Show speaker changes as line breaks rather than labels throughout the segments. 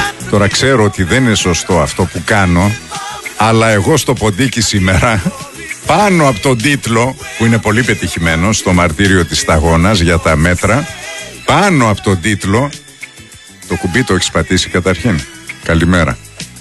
Τώρα ξέρω ότι δεν είναι σωστό αυτό που κάνω, αλλά εγώ στο ποντίκι σήμερα, πάνω από τον τίτλο που είναι πολύ πετυχημένο στο μαρτύριο της Σταγώνας για τα μέτρα, πάνω από τον τίτλο, το κουμπί το έχεις πατήσει καταρχήν? Καλημέρα.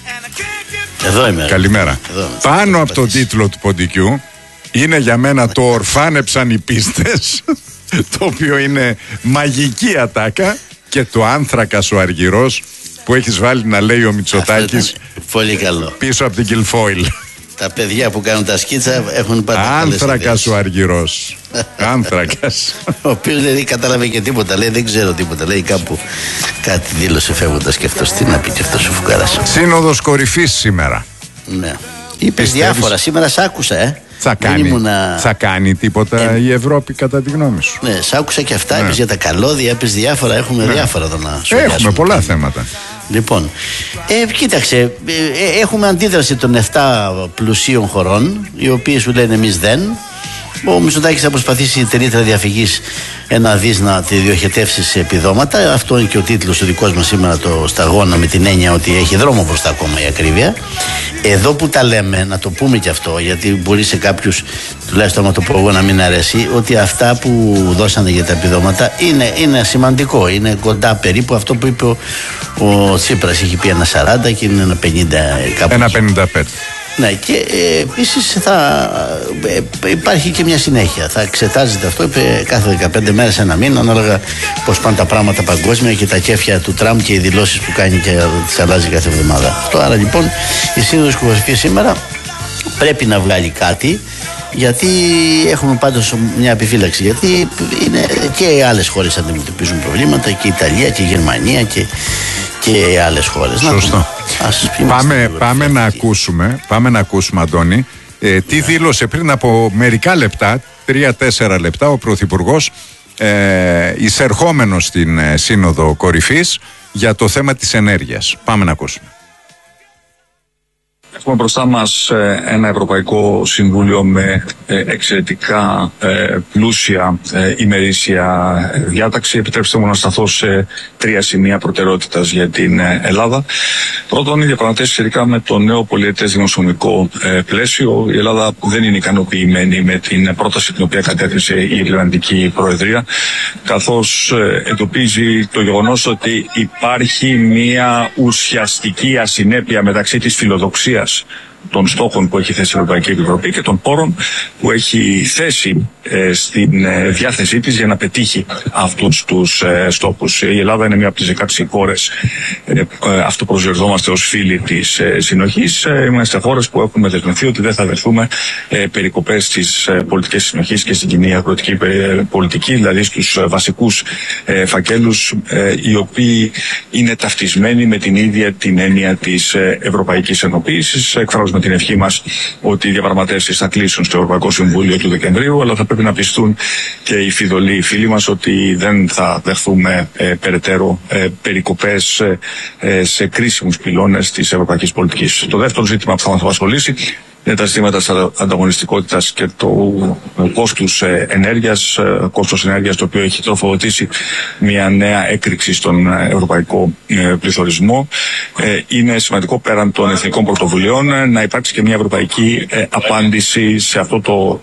Εδώ είμαι.
Καλημέρα. Πάνω από τον τίτλο του ποντικιού είναι για μένα το «Ορφάνεψαν οι πίστες», το οποίο είναι μαγική ατάκα, και το «Άνθρακας ο αργυρός» που έχεις βάλει να λέει ο Μητσοτάκης
πολύ καλό
πίσω από την Κιλφόιλ.
Τα παιδιά που κάνουν τα σκίτσα έχουν πάντα
«Άνθρακας ο αργυρός». Άνθρακας.
Ο οποίος δεν κατάλαβε και τίποτα. Λέει δεν ξέρω τίποτα. Λέει κάπου κάτι δήλωσε φεύγοντας και αυτός. Τι να πει και αυτός ο φουκάρας.
Σύνοδος κορυφής σήμερα.
Ναι. Είπες διάφορα. Σήμερα σ' άκουσα,
Θα κάνει τίποτα η Ευρώπη κατά τη γνώμη σου?
Ναι, σ' άκουσα και αυτά. Είπες για τα καλώδια, είπες διάφορα. Έχουμε διάφορα εδώ να σχολιάσουμε.
Έχουμε πολλά θέματα.
Λοιπόν, κοίταξε, έχουμε αντίδραση των 7 πλουσίων χωρών, οι οποίοι σου λένε εμείς δεν. Ο Μητσοτάκης θα προσπαθήσει τη ρήτρα διαφυγής 1 δις να τη διοχετεύσει σε επιδόματα. Αυτό είναι και ο τίτλος ο δικός μας σήμερα, το Σταγόνα, με την έννοια ότι έχει δρόμο μπροστά ακόμα η ακρίβεια. Εδώ που τα λέμε, να το πούμε και αυτό, γιατί μπορεί σε κάποιους, τουλάχιστον άμα το πω εγώ, να μην αρέσει, ότι αυτά που δώσανε για τα επιδόματα είναι σημαντικό. Είναι κοντά περίπου αυτό που είπε ο Τσίπρας. Είχε πει 1,40 και είναι 1,50 κάπου.
1,55.
Ναι, και επίσης υπάρχει και μια συνέχεια. Θα εξετάζεται αυτό, είπε, κάθε 15 μέρες, 1 μήνα, ανάλογα πώς πάνε τα πράγματα παγκόσμια και τα κέφια του Τραμπ και οι δηλώσεις που κάνει και τις αλλάζει κάθε εβδομάδα. Αυτό, άρα λοιπόν η Σύνοδος Κορυφής σήμερα πρέπει να βγάλει κάτι, γιατί έχουμε πάντως μια επιφύλαξη. Γιατί είναι και άλλες χώρες αντιμετωπίζουν προβλήματα, και η Ιταλία και η Γερμανία και άλλες χώρες.
Σωστό. Πάμε να ακούσουμε, Αντώνη, τι δήλωσε πριν από μερικά λεπτά, 3-4 λεπτά, ο Πρωθυπουργός, εισερχόμενος στην Σύνοδο Κορυφής, για το θέμα της ενέργειας. Πάμε να ακούσουμε.
Έχουμε μπροστά μας ένα Ευρωπαϊκό Συμβούλιο με εξαιρετικά πλούσια ημερήσια διάταξη. Επιτρέψτε μου να σταθώ σε 3 σημεία προτεραιότητας για την Ελλάδα. Πρώτον, η διαπραγματεύση σχετικά με το νέο πολυετές δημοσιονομικό πλαίσιο. Η Ελλάδα δεν είναι ικανοποιημένη με την πρόταση την οποία κατέθεσε η Ιρλανδική Προεδρία, καθώς εντοπίζει το γεγονός ότι υπάρχει μια ουσιαστική ασυνέπεια μεταξύ της φιλοδοξίας των στόχων που έχει θέσει η Ευρωπαϊκή Επιτροπή και των πόρων που έχει θέσει στην διάθεσή της για να πετύχει αυτούς τους στόχους. Η Ελλάδα είναι μία από τις 16 χώρες, αυτό προσδιορίζομαστε ως φίλοι της συνοχής. Είμαστε χώρες που έχουμε δεσμευθεί ότι δεν θα δεχθούμε περικοπές στις πολιτικές συνοχής και στην κοινή αγροτική πολιτική, δηλαδή στους βασικούς φακέλους, οι οποίοι είναι ταυτισμένοι με την ίδια την έννοια της ευρωπαϊκής ενοποίησης. Εκφράζουμε την ευχή μας ότι οι διαπραγματεύσεις θα κλείσουν στο Ευρωπαϊκό Συμβούλιο του Δεκεμβρίου, αλλά θα πρέπει να πιστούν και οι φιδωλοί φίλοι μας ότι δεν θα δεχθούμε περαιτέρω περικοπές σε κρίσιμους πυλώνες της ευρωπαϊκής πολιτικής. Το δεύτερο ζήτημα που θα μας απασχολήσει είναι τα ζητήματα της ανταγωνιστικότητας και του κόστους ενέργειας, το οποίο έχει τροφοδοτήσει μια νέα έκρηξη στον ευρωπαϊκό πληθωρισμό. Είναι σημαντικό πέραν των εθνικών πρωτοβουλειών να υπάρξει και μια ευρωπαϊκή απάντηση σε αυτό το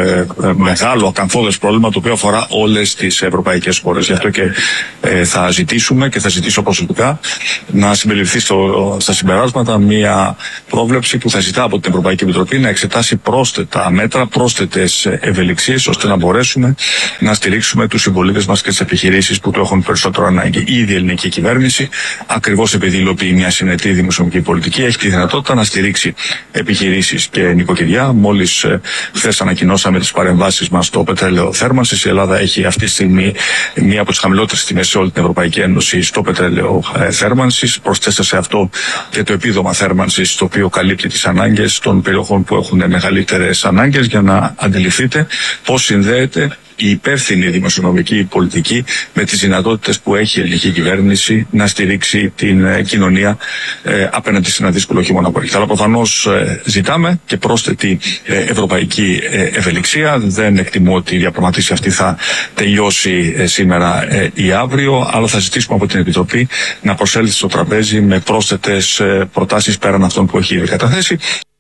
μεγάλο ακαμφώδες πρόβλημα, το οποίο αφορά όλες τις ευρωπαϊκές χώρες. Γι' αυτό και θα ζητήσουμε, και θα ζητήσω προσωπικά, να συμπεριληφθεί στα συμπεράσματα μια πρόβλεψη που θα ζητά από την Ευρωπαϊκή Επιτροπή να εξετάσει πρόσθετα μέτρα, πρόσθετες ευελιξίες, ώστε να μπορέσουμε να στηρίξουμε τους συμπολίτες μας και τις επιχειρήσεις που το έχουν περισσότερο ανάγκη. Ήδη η ελληνική κυβέρνηση, ακριβώς επειδή υλοποιεί μια συνετή δημοσιονομική πολιτική, έχει τη δυνατότητα να στηρίξει επιχειρήσεις και νοικοκυριά. Μόλις χθες ανακοινώσαμε τις παρεμβάσεις μας στο πετρέλαιο θέρμανσης. Η Ελλάδα έχει αυτή τη στιγμή μία από τις χαμηλότερες τιμές σε όλη την Ευρωπαϊκή Ένωση στο πετρέλαιο θέρμανσης. Προσθέστε σε αυτό και το επίδομα θέρμανσης, το οποίο καλύπτει τις ανάγκες των περιοχών που έχουν μεγαλύτερες ανάγκες, για να αντιληφθείτε πώς συνδέεται η υπεύθυνη δημοσιονομική πολιτική με τις δυνατότητες που έχει η ελληνική κυβέρνηση να στηρίξει την κοινωνία απέναντι σε ένα δύσκολο χειμώνα που έρχεται. Αλλά προφανώς ζητάμε και πρόσθετη ευρωπαϊκή ευελιξία. Δεν εκτιμώ ότι η διαπραγματεύση αυτή θα τελειώσει σήμερα ή αύριο, αλλά θα ζητήσουμε από την Επιτροπή να προσέλθει στο τραπέζι με πρόσθετες προτάσεις πέραν αυτών που έχει ήδη καταθέσει.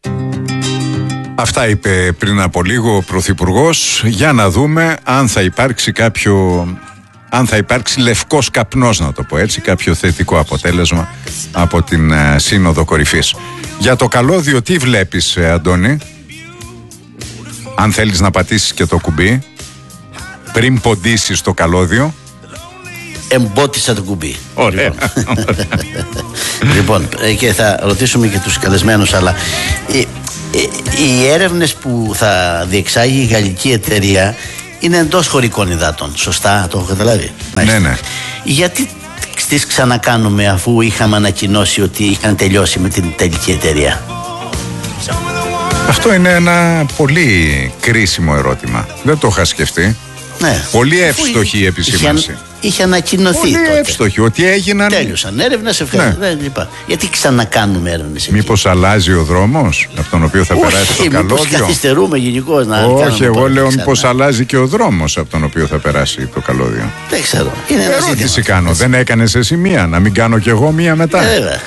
Αυτά είπε πριν από λίγο ο Πρωθυπουργός. Για να δούμε αν θα υπάρξει λευκός καπνός, να το πω έτσι, κάποιο θετικό αποτέλεσμα από την Σύνοδο Κορυφής. Για το καλώδιο τι βλέπεις, Αντώνη? Αν θέλεις να πατήσεις και το κουμπί πριν ποντίσεις το καλώδιο.
Εμπότισα το κουμπί.
Ωραία.
Λοιπόν, και θα ρωτήσουμε και τους καλεσμένους, αλλά οι έρευνες που θα διεξάγει η γαλλική εταιρεία είναι εντός χωρικών υδάτων. Σωστά, το έχω καταλάβει?
Ναι.
Γιατί τις ξανακάνουμε αφού είχαμε ανακοινώσει ότι είχαν τελειώσει με την τελική εταιρεία?
Αυτό είναι ένα πολύ κρίσιμο ερώτημα. Δεν το είχα σκεφτεί.
Ναι.
Πολύ εύστοχη η επισήμανση.
Είχε ανακοινωθεί
πολύ
τότε.
Εύστοχη, ότι έγιναν.
Τέλειωσαν έρευνες, ευχαριστώ. Ναι. Γιατί ξανακάνουμε έρευνες?
Μήπως αλλάζει ο δρόμος από τον οποίο θα περάσει το καλώδιο?
Μήπως καθυστερούμε γενικώς να
Όχι,
κάνουμε
εγώ λέω μήπως αλλάζει και ο δρόμος από τον οποίο θα περάσει το καλώδιο.
Δεν ξέρω. Είναι ένα
ερώτηση κάνω. Δεν έκανες εσύ μία? Να μην κάνω κι εγώ μία μετά?
Βέβαια.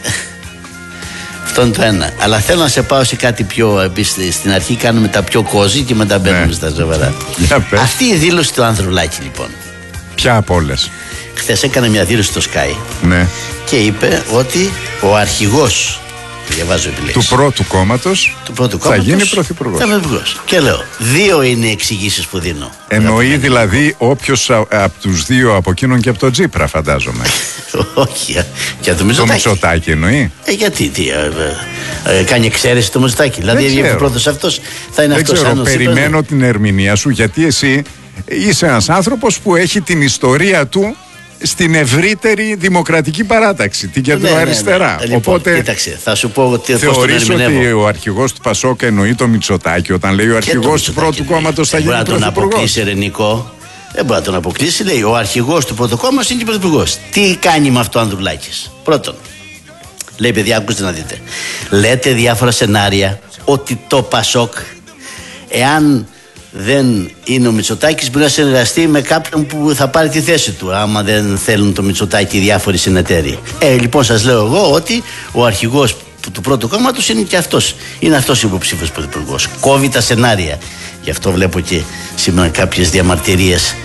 Αυτό είναι το ένα. Αλλά θέλω να σε πάω σε κάτι πιο. Στην αρχή κάνουμε τα πιο κόζι και μετά μπαίνουμε στα σοβαρά. Αυτή η δήλωση του Ανδρουλάκη, λοιπόν.
Ποια από όλες?
Χθες έκανε μια δήλωση στο Sky.
Ναι.
Και είπε ότι ο αρχηγός, διαβάζω επιλέξεις,
του πρώτου κόμματος θα γίνει πρωθυπουργός.
Και λέω, δύο είναι οι εξηγήσεις που δίνω.
Εννοεί δηλαδή όποιος από τους δύο, από εκείνον και από τον Τσίπρα, φαντάζομαι.
Όχι, και από το Μητσοτάκη.
Το Μητσοτάκη εννοεί.
Γιατί, κάνει εξαίρεση το Μητσοτάκη? Δηλαδή ο πρώτος αυτός θα είναι αυτός.
Δεν ξέρω, περιμένω την ερμηνεία σου, γιατί εσύ είσαι ένας άνθρωπος που έχει την ιστορία του στην ευρύτερη δημοκρατική παράταξη, την κεντροαριστερά.
Ναι.
Οπότε,
κοίταξε, θα σου πω ότι
θεωρείς ότι ο αρχηγός του Πασόκ εννοεί το Μητσοτάκη όταν λέει ο αρχηγός του πρώτου κόμματος θα γίνει πρωθυπουργός?
Δεν μπορεί να τον αποκλείσει, Ρενικό. Δεν μπορεί να τον αποκλείσει. Λέει ο αρχηγός του πρώτου κόμματος είναι και πρωθυπουργός. Τι κάνει με αυτό ο Ανδρουλάκης? Πρώτον, λέει, παιδιά, ακούστε να δείτε. Λέτε διάφορα σενάρια ότι το Πασόκ, εάν δεν είναι ο Μητσοτάκης, μπορεί να συνεργαστεί με κάποιον που θα πάρει τη θέση του, άμα δεν θέλουν το Μητσοτάκη διάφοροι συνεταίροι. Λοιπόν, σας λέω εγώ ότι ο αρχηγός του πρώτου κόμματος είναι και αυτός. Είναι αυτός ο υποψήφιος πρωθυπουργός. Κόβει τα σενάρια. Γι' αυτό βλέπω και σήμερα κάποιες διαμαρτυρίες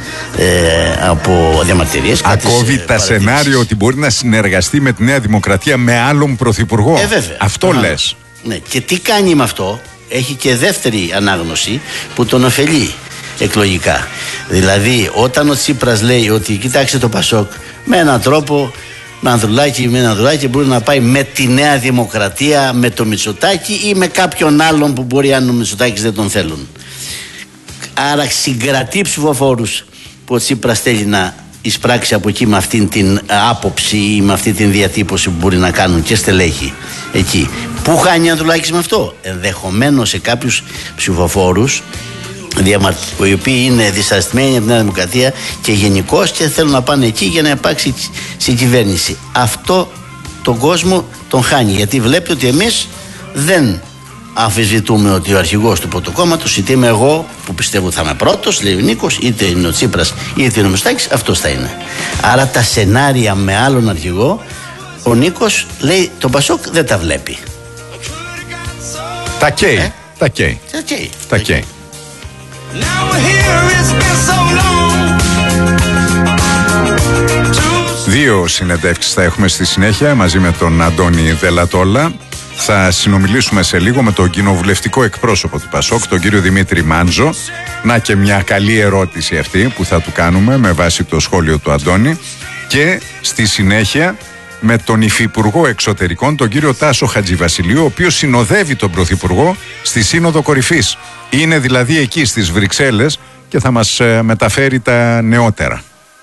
από διαμαρτυρίες.
Ακόβει τα σενάρια ότι μπορεί να συνεργαστεί με τη Νέα Δημοκρατία με άλλον πρωθυπουργό.
Βέβαια.
Αυτό λες.
Ναι. Και τι κάνει με αυτό? Έχει και δεύτερη ανάγνωση που τον ωφελεί εκλογικά. Δηλαδή, όταν ο Τσίπρας λέει ότι κοιτάξτε το Πασόκ, με έναν τρόπο, με Ανδρουλάκη μπορεί να πάει με τη Νέα Δημοκρατία, με το Μητσοτάκη ή με κάποιον άλλον που μπορεί, αν ο Μητσοτάκης δεν τον θέλουν. Άρα συγκρατεί ψηφοφόρους που ο Τσίπρας θέλει να εισπράξει από εκεί με αυτήν την άποψη ή με αυτή την διατύπωση που μπορεί να κάνουν και στελέχη εκεί. Πού χάνει ο Ανδρουλάκης με αυτό? Ενδεχομένως σε κάποιους ψηφοφόρους οι οποίοι είναι δυσαρεστημένοι από την Νέα Δημοκρατία και γενικώς και θέλουν να πάνε εκεί για να υπάρξει συγκυβέρνηση. Αυτό τον κόσμο τον χάνει, γιατί βλέπει ότι εμείς δεν αμφισβητούμε ότι ο αρχηγός του πρωτοκόμματος, είτε είμαι εγώ που πιστεύω ότι θα είμαι πρώτος, λέει ο Νίκος, είτε είναι ο Τσίπρας είτε είναι ο Μητσοτάκης, αυτός θα είναι. Άρα τα σενάρια με άλλον αρχηγό, ο Νίκος λέει τον Πασόκ δεν τα βλέπει.
Τα καίει. Τα καίει. Δύο συνεντεύξεις θα έχουμε στη συνέχεια μαζί με τον Αντώνη Δελατόλα. Θα συνομιλήσουμε σε λίγο με τον κοινοβουλευτικό εκπρόσωπο του Πασόκ, τον κύριο Δημήτρη Μάντζο. Να και μια καλή ερώτηση αυτή που θα του κάνουμε με βάση το σχόλιο του Αντώνη. Και στη συνέχεια με τον Υφυπουργό Εξωτερικών, τον κύριο Τάσο Χατζηβασιλείου, ο οποίος συνοδεύει τον Πρωθυπουργό στη Σύνοδο Κορυφής. Είναι δηλαδή εκεί στις Βρυξέλλες και θα μας μεταφέρει τα νεότερα.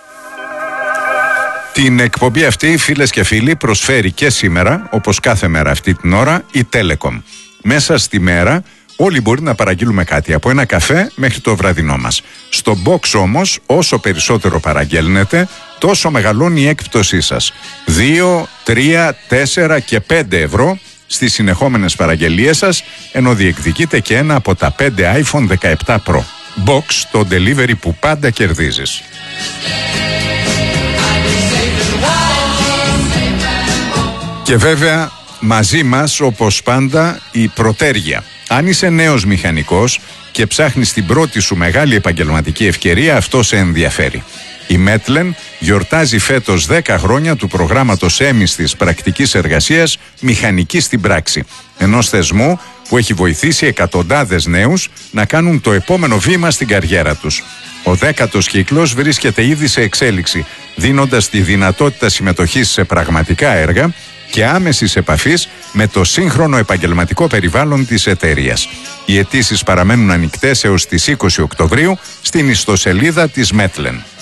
Την εκπομπή αυτή, φίλες και φίλοι, προσφέρει και σήμερα, όπως κάθε μέρα αυτή την ώρα, η Telecom. Μέσα στη μέρα, όλοι μπορεί να παραγγείλουμε κάτι, από ένα καφέ μέχρι το βραδινό μας. Στο box όμως, όσο περισσότερο παραγγέλνετε, τόσο μεγαλώνει η έκπτωσή σας. 2, 3, 4 και 5 ευρώ στις συνεχόμενες παραγγελίες σας, ενώ διεκδικείτε και ένα από τα 5 iPhone 17 Pro. Box, το delivery που πάντα κερδίζεις. Και βέβαια μαζί μας, όπως πάντα, η Πρωτέργεια. Αν είσαι νέος μηχανικός και ψάχνεις την πρώτη σου μεγάλη επαγγελματική ευκαιρία, αυτό σε ενδιαφέρει. Η Μέτλεν γιορτάζει φέτος 10 χρόνια του προγράμματος έμιστης πρακτικής εργασίας μηχανική στην πράξη, ενός θεσμού που έχει βοηθήσει εκατοντάδες νέους να κάνουν το επόμενο βήμα στην καριέρα τους. Ο 10ος κύκλος βρίσκεται ήδη σε εξέλιξη, δίνοντας τη δυνατότητα συμμετοχής σε πραγματικά έργα και άμεσης επαφής με το σύγχρονο επαγγελματικό περιβάλλον της εταιρείας. Οι αιτήσεις παραμένουν ανοιχτές έως τις 20 Οκτωβρίου στην ιστοσελίδα της Μέτλεν.